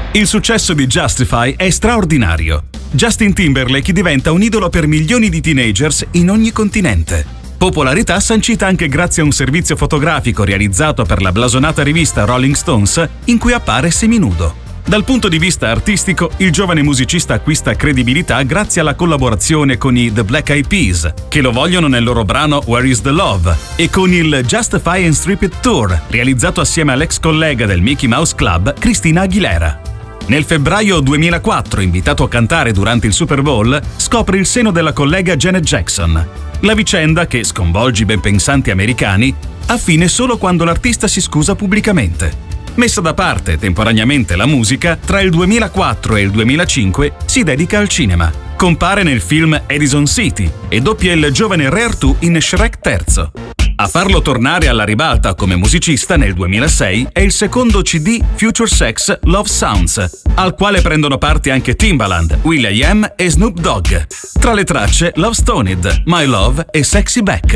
Il successo di Justify è straordinario. Justin Timberlake diventa un idolo per milioni di teenagers in ogni continente. Popolarità sancita anche grazie a un servizio fotografico realizzato per la blasonata rivista Rolling Stones, in cui appare seminudo. Dal punto di vista artistico, il giovane musicista acquista credibilità grazie alla collaborazione con i The Black Eyed Peas, che lo vogliono nel loro brano Where Is the Love, e con il Justify and Strip It Tour, realizzato assieme all'ex collega del Mickey Mouse Club, Christina Aguilera. Nel febbraio 2004, invitato a cantare durante il Super Bowl, scopre il seno della collega Janet Jackson. La vicenda, che sconvolge i ben pensanti americani, ha fine solo quando l'artista si scusa pubblicamente. Messa da parte temporaneamente la musica, tra il 2004 e il 2005 si dedica al cinema. Compare nel film Edison City e doppia il giovane Re Artù in Shrek III. A farlo tornare alla ribalta come musicista nel 2006 è il secondo CD Future Sex Love Sounds, al quale prendono parte anche Timbaland, will.i.am e Snoop Dogg. Tra le tracce Love Stoned, My Love e Sexy Back.